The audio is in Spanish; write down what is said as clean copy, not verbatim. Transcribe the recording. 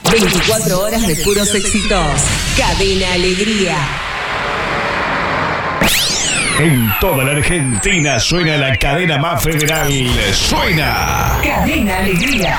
24 horas de puros éxitos. Cadena Alegría. En toda la Argentina suena la cadena más federal. Suena Cadena Alegría.